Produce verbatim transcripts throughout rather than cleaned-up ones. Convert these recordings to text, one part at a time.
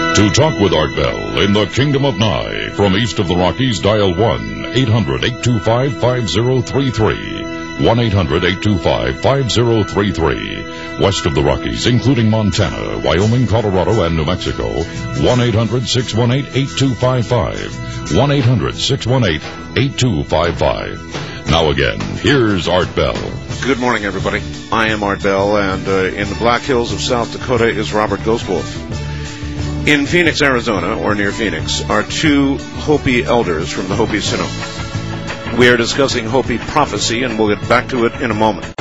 To talk with Art Bell in the Kingdom of Nye, from east of the Rockies, dial one eight hundred eight two five five zero three three. one eight hundred eight two five five zero three three. West of the Rockies, including Montana, Wyoming, Colorado, and New Mexico, one eight hundred six one eight eight two five five. one eight hundred six one eight eight two five five. Now again, here's Art Bell. Good morning, everybody. I am Art Bell, and uh, in the Black Hills of South Dakota is Robert Ghostwolf. In Phoenix, Arizona, or near Phoenix, are two Hopi elders from the Hopi Synod. We are discussing Hopi prophecy, and we'll get back to it in a moment.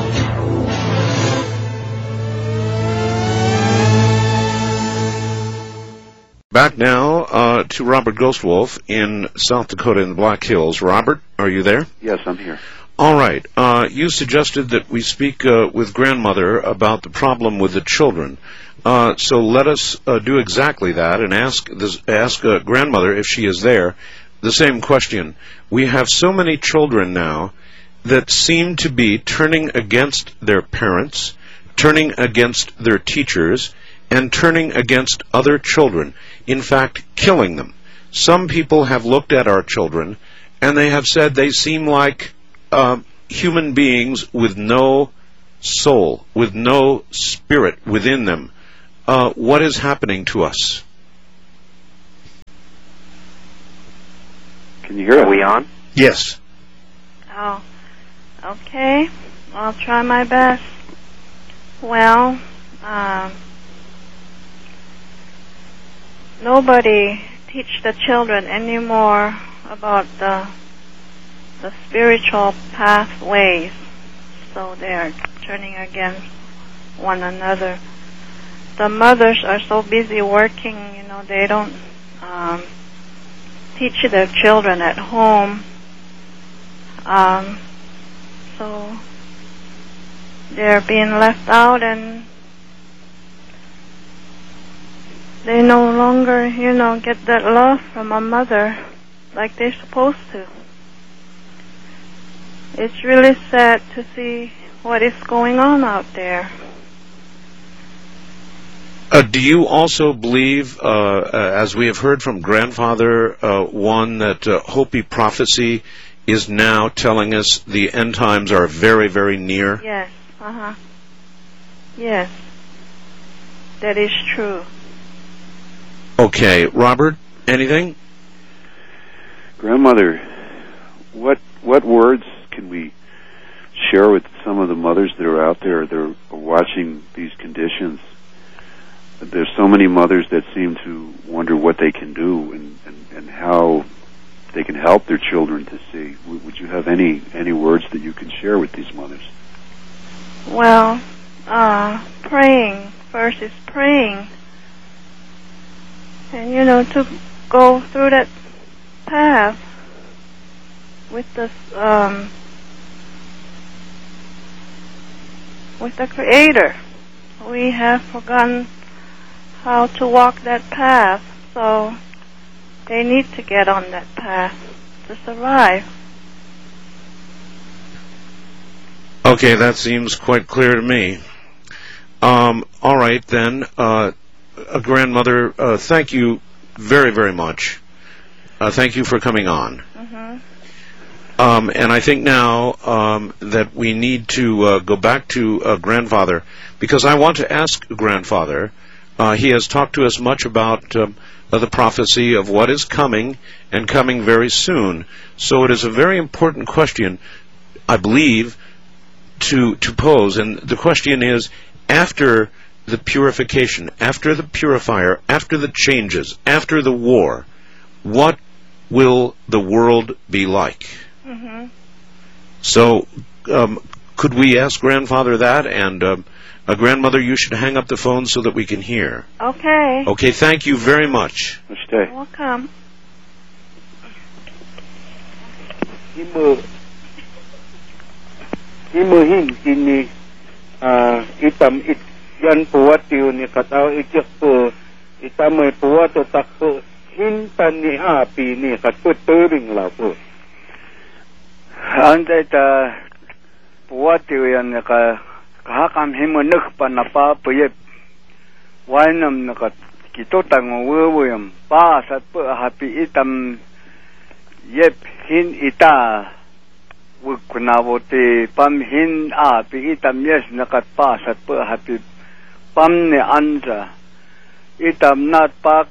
Back now uh, to Robert Ghostwolf in South Dakota in the Black Hills. Robert, are you there? Yes, I'm here. All right. Uh, you suggested that we speak uh, with grandmother about the problem with the children. Uh, so let us uh, do exactly that and ask this, ask uh, grandmother, if she is there, the same question. We have so many children now that seem to be turning against their parents, turning against their teachers, and turning against other children. In fact, killing them. Some people have looked at our children and they have said they seem like uh, human beings with no soul, with no spirit within them. Uh, what is happening to us? Can you hear us? Are we on? Yes. Oh, okay. I'll try my best. Well, um, nobody teach the children anymore about the the spiritual pathways, so they are turning against one another. The mothers are so busy working, you know, they don't um, teach their children at home. Um, so they're being left out, and they no longer, you know, get that love from a mother like they're supposed to. It's really sad to see what is going on out there. Uh, do you also believe, uh, uh, as we have heard from grandfather, uh, one, that uh, Hopi prophecy is now telling us the end times are very, very near? Yes, uh-huh. Yes, that is true. Okay, Robert, anything? Grandmother, what what words can we share with some of the mothers that are out there that are watching these conditions? There's so many mothers that seem to wonder what they can do and, and, and how they can help their children to see. Would you have any, any words that you can share with these mothers? Well, uh, praying. First is praying. And, you know, to go through that path with the, um, with the Creator. We have forgotten how to walk that path, so they need to get on that path to survive. Okay, that seems quite clear to me. Um, all right, then, uh, uh, grandmother, uh, thank you very, very much. Uh, thank you for coming on. Mm-hmm. Um, and I think now um, that we need to uh, go back to uh, grandfather, because I want to ask grandfather. Uh, he has talked to us much about um, uh, the prophecy of what is coming and coming very soon. So it is a very important question, I believe, to to pose. And the question is, after the purification, after the purifier, after the changes, after the war, what will the world be like? Mm-hmm. So um, could we ask grandfather that? And um, uh, grandmother, you should hang up the phone so that we can hear. Okay. Okay, thank you very much. Stay. Welcome. Imu Imu hin ini ah itam it yan puat ni katao ikyak po itam ay puat o takpo hintan ni api ni katput turing la po. Anda ta puat yan ka kahakam himunuk panapa puyep wainam nakat kita tanggung wewem pasat pe hapi itam yep hin ita wuknavote pam hin api itam yes nakat pasat pe hapi pam ne anja itam nat pak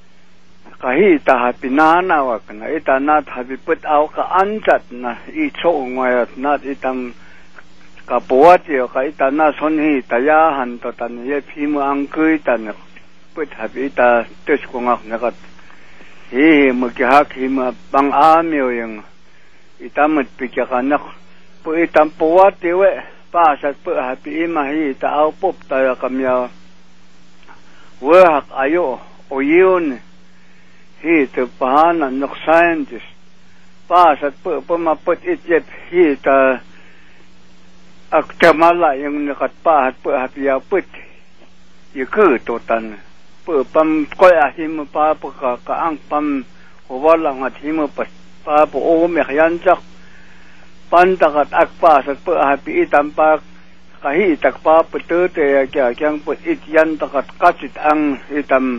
kahita hapi nana wakna ita nat hapi put au ka anjat na i cho ngayat nat itam kapuat yo ka ita na sonhi tayahan to tan ye phimu angkui tan put hapi ita tes ko ngak nakat hi mo ki hak hi ma bang amyo yang ita mat pikakanak pu itam puat we pasat pu hapi ima hi ta au pop ta kamya we hak ayo oyun hi te pahana nok scientist pasat pu pama put it yet hi ta aktamala yang nakat pahat pu hapi ya put yeku to tan pu pam ko ahim pa pu ka ka ang pam wala ngathim pa pa pu o me yan chak pan takat akpa sat pu hapi itam pa kahi tak pa pu te te kya kyang pu it yan takat kasit ang itam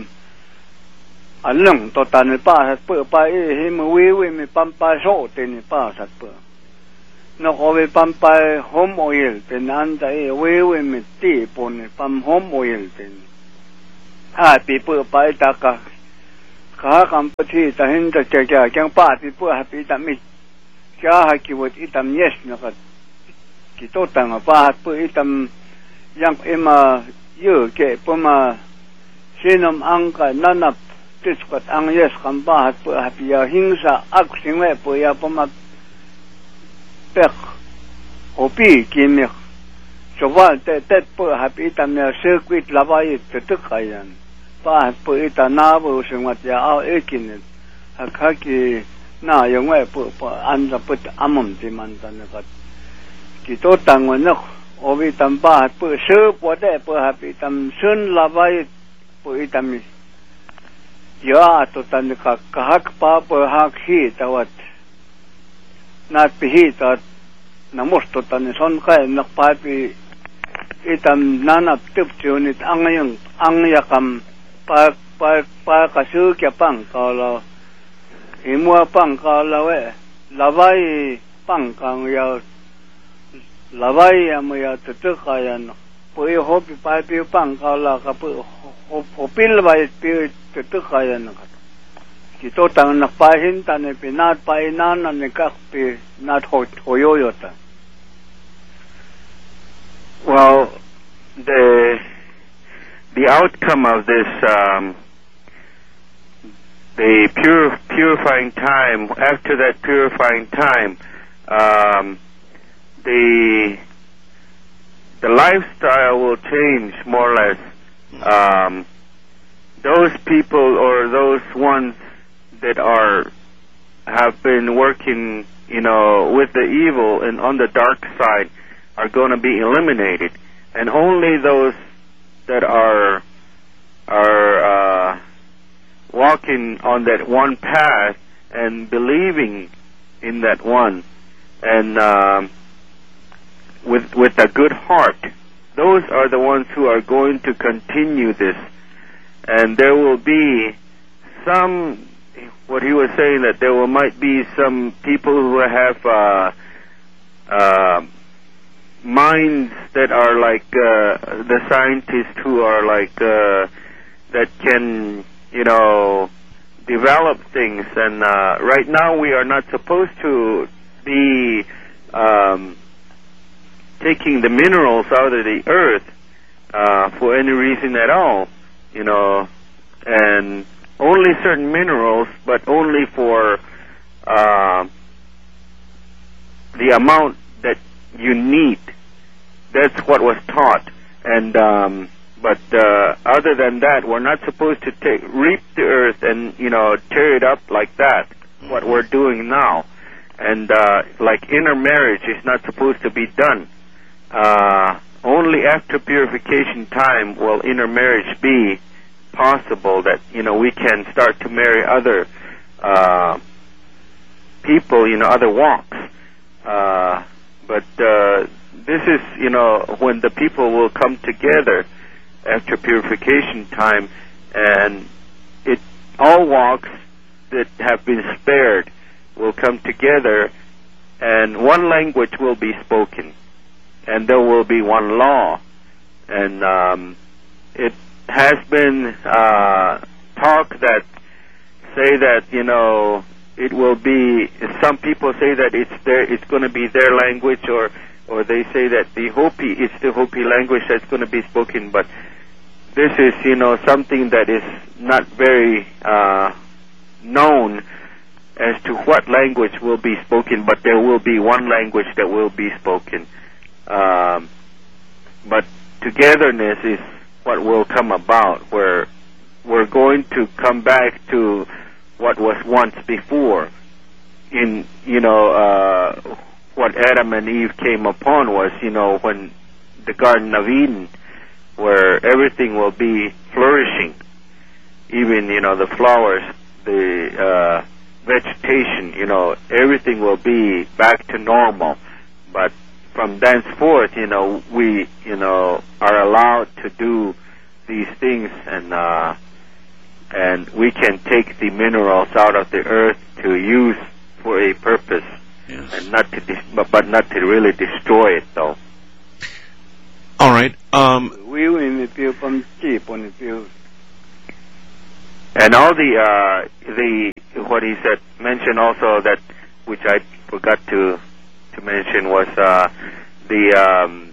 alung to tan pa sat pu pa e him wi wi me pam pa so te ni pa sat pu no ko we pam pa home oil te nan ta e wi wi me ti pon pam home oil te ha pi pu pa ta ka ka kam pati ta hin ta kya kya kyang pa pi pu ha pi ta mi kya ha ki wot itam yes na ka ki to tang pa pu itam yang ema yu ke pu ma sinam ang ka nanap tis kat ang yes kam pa pu ha pi ya hingsa ak sing we pu ya pu ma pek hopi ki me so wa te te pu ha pi itam ya circuit lavai te te kayan pa pu ita na bu sing wat ya au ekin ha kha ki na yong we pu pa an ra put amom ti man tan ka ki to tang wa no o vi tam pa pu se po de pu ha pi tam sun la vai pu itam ya to tan ka ka hak pa pu hak hi ta wat na pi hi ta na mos to tan son ka na pa pi itam nana tup chunit ang yung ang yakam pa pa pa kasu kya pang kala himwa pang kala we lavai pang kang ya lavai am ya tutu kayan pui hopi pa pi pang kala ka pu hopil vai pi tutu kayan ka ki to tang na pa hin ta ne pinat pa inan ne ka pi nat ho hoyoyota. Well, the the outcome of this, um, the pure, purifying time, after that purifying time, um, the the lifestyle will change more or less. Um, those people or those ones that are have been working, you know, with the evil and on the dark side are going to be eliminated, and only those that are are uh, walking on that one path and believing in that one, and um, with with a good heart, those are the ones who are going to continue this. And there will be some, what he was saying, that there will might be some people who have uh, uh, minds that are like uh, the scientists who are like uh, that can, you know, develop things. And uh, right now we are not supposed to be um, taking the minerals out of the earth uh, for any reason at all, you know, and only certain minerals, but only for uh, the amount that you need. That's what was taught. And um, but uh, other than that, we're not supposed to take, reap the earth and, you know, tear it up like that. Mm-hmm. What we're doing now, and uh, like intermarriage is not supposed to be done. Uh, only after purification time will intermarriage be possible, that, you know, we can start to marry other uh, people, you know, other walks. Uh, but uh, this is, you know, when the people will come together after purification time and it all walks that have been spared will come together, and one language will be spoken, and there will be one law. And um, it has been uh, talk that say that, you know, it will be, some people say that it's their, it's going to be their language, or or they say that the Hopi, it's the Hopi language that's going to be spoken, but this is, you know, something that is not very uh, known as to what language will be spoken, but there will be one language that will be spoken. Um, but togetherness is what will come about, where we're going to come back to what was once before. In, you know, uh, what Adam and Eve came upon was, you know, when the Garden of Eden, where everything will be flourishing, even, you know, the flowers, the uh, vegetation, you know, everything will be back to normal. But from thenceforth, you know, we, you know, are allowed to do these things, and uh, and we can take the minerals out of the earth to use for a purpose, yes. and not to, dis- but, but not to really destroy it, though. All right. Um, and all the uh, the what he said mentioned also, that which I forgot to to mention, was uh, the um,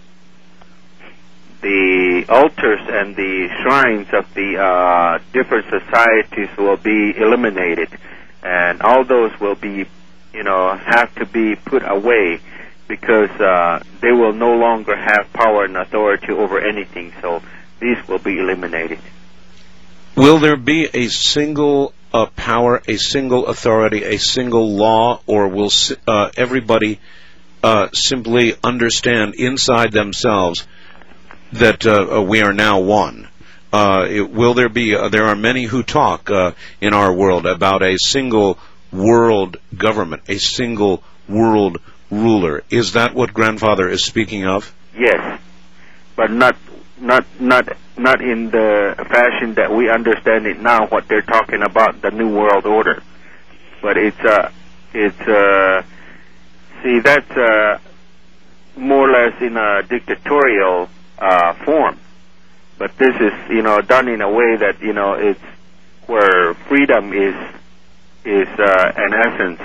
the altars and the shrines of the uh, different societies will be eliminated, and all those will be, you know, have to be put away, because uh, they will no longer have power and authority over anything. So these will be eliminated. Will there be a single uh, power, a single authority, a single law, or will uh, everybody uh, simply understand inside themselves that uh, we are now one? Uh, it, will there be, uh, there are many who talk uh, in our world about a single world government, a single world ruler. Is that what Grandfather is speaking of? Yes, but not not not not in the fashion that we understand it now, what they're talking about, the New World Order. But it's uh it's uh see that's uh more or less in a dictatorial uh form. But this is, you know, done in a way that, you know, it's where freedom is is uh an essence.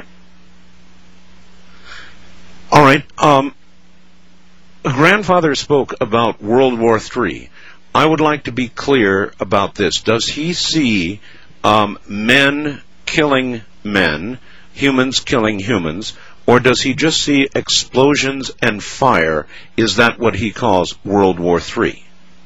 All right. Um, Grandfather spoke about World War Three. I would like to be clear about this. Does he see um, men killing men, humans killing humans, or does he just see explosions and fire? Is that what he calls World War Three?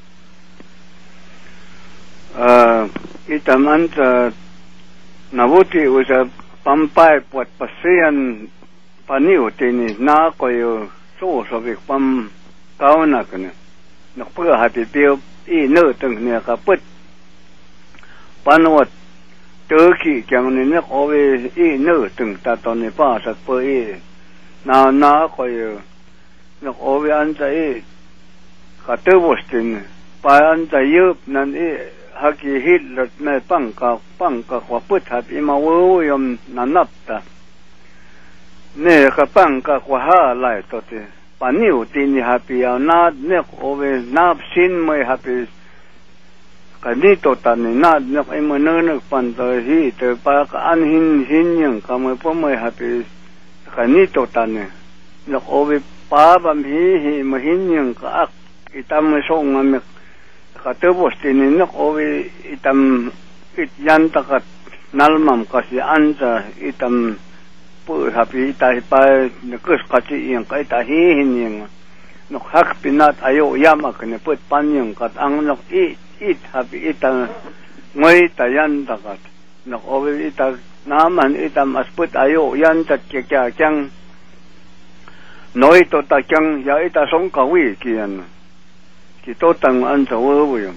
Uh, itamanta nabuti was a pampai what pasian paniu tini na koyo so so vi pam kauna kene nak pur hati pio I no teng ne ka put panwat turkey kyang ne nak ove I no teng ta ton ne pa sak pu I na na koyo nak ove an ta I ka te bostin pa an ta yup nan I haki hit lot me pang ka pang ka kwa put hat I ma wo yom nanapta ne ka pang ka kwa ha lai to te paniu tini happy na ne ove na sin mai happy ka ni to tan na ne ai mo no no pan to hi te pa ka an hin hin yang ka mo po mai happy ka ni to tan ne ove pa bam hi hi mo hin yang ka ak itam so ngam ka te bostini ne ove itam it yan ta ka nalmam ka si anta itam pu happy ta pa ne kus ka chi yang kai ta hi hin yang no hak pinat ayo yama ka ne put pan yang ka ang nok I it happy ita ngoi ta yan ta ka no ove ita naman ita mas put ayo yan ta kya kya kyang noi to ta kyang ya ita song ka wi kian ki to tang an sa wo wo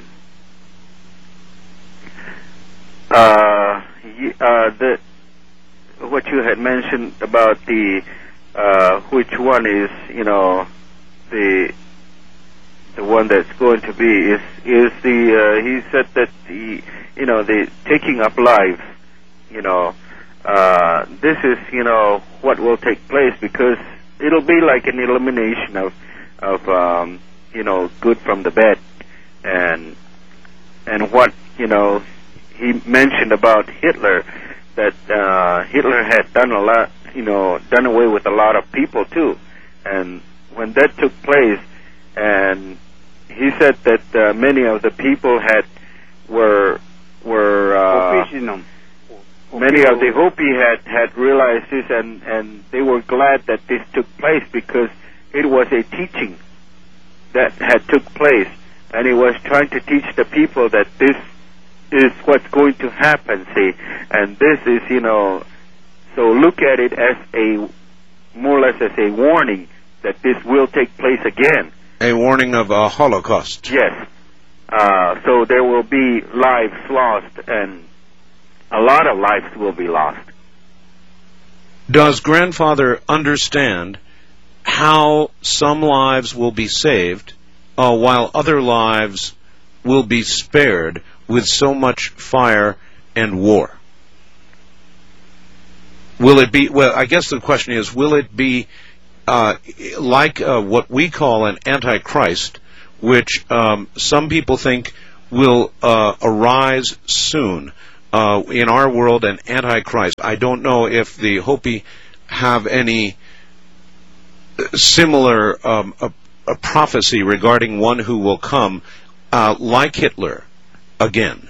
uh uh the what you had mentioned about the uh, which one is, you know, the the one that's going to be is is the uh, he said that the you know the taking up lives, you know, uh, this is you know what will take place, because it'll be like an elimination of of um, you know good from the bad, and and what you know he mentioned about Hitler, that uh, Hitler had done a lot, you know, done away with a lot of people too, and when that took place, and he said that uh, many of the people had were were uh, many of the Hopi had had realized this, and and they were glad that this took place, because it was a teaching that had took place, and he was trying to teach the people that this is what's going to happen, see, and this is, you know, so look at it as a, more or less as a warning that this will take place again. A warning of a Holocaust. Yes. Uh, so there will be lives lost, and a lot of lives will be lost. Does grandfather understand how some lives will be saved uh, while other lives will be spared with so much fire and war? Will it be, well, I guess the question is, will it be uh, like uh, what we call an antichrist, which um, some people think will uh, arise soon uh, in our world, an antichrist? I don't know if the Hopi have any similar um, a, a prophecy regarding one who will come uh, like Hitler again.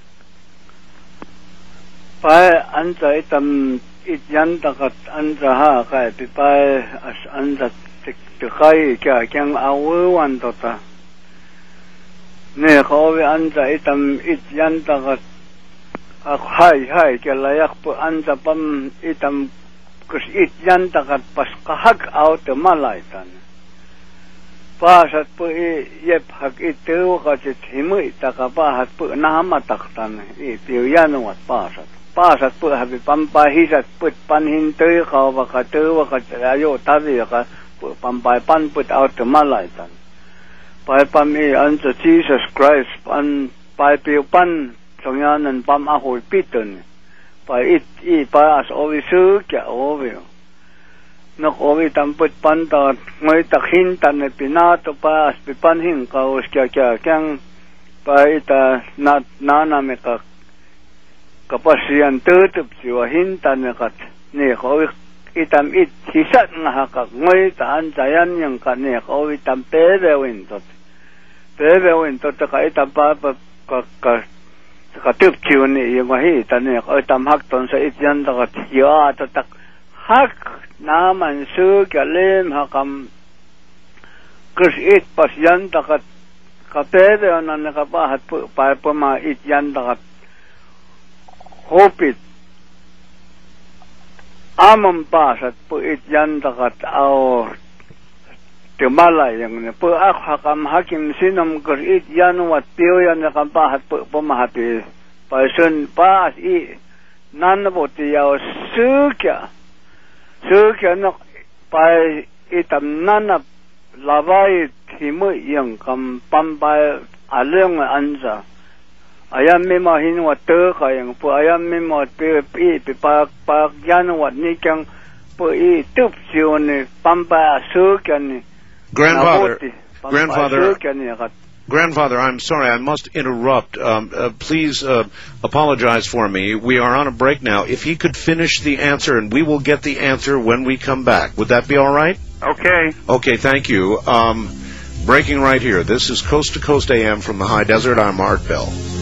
Pa anta itam ityan takat anta ha kai pipai as anta tikai kya kyang awan tota ne khawi anta itam ityan takat hai hai kya layak pu anta pam itam kus ityan takat pas kahak out malaitan pasat pu yep hak itu kajet himu takapa hat pu nama taktan i piuyan wat pasat pasat pu habi pampa hisat put panhin tu kau baka tu baka ayo tabi ka pu pampai pan put out malaitan pai pam i anta Jesus Christ pan pai piu pan songyanan pam ahoy pitun pai it i pa as ovisu kya ovio nok ovi tamput panta ngoy takhin tan pinato pa as pipanhin ka us kya kya kyang pa ita na nana me ka kapasian tutup siwa hintan kat ne ovi itam it hisat nga ka ngoy taan sayan yang ka ne ovi tam pere wintot pere wintot ka itam pa ka ka ka tup chiun ni yung hi tan ne oy tam hak ton sa ityan ta ka ya to tak hak naman su kalim hakam kus it pasyan takat kapede onan nakapahat pu pa pama ityan takat hopit amam pasat pu ityan takat au timala yang ne pu ak hakam hakim sinam kus ityan wat piyan nakapahat pu pamahapi pasun pas i nanaboti yaw sukya sukya nok pai itam nanap labai timu yang kam pampai aleng anza ayam mema hin wat te ka yang pu ayam mema pe pi pi pak pak yan wat ni kyang pu i tup sione pampai sukya ni grandfather grandfather Grandfather, I'm sorry, I must interrupt. Um, uh, please uh, apologize for me. We are on a break now. If he could finish the answer, and we will get the answer when we come back. Would that be all right? Okay. Okay, thank you. Um, breaking right here. This is Coast to Coast A M from the High Desert. I'm Art Bell.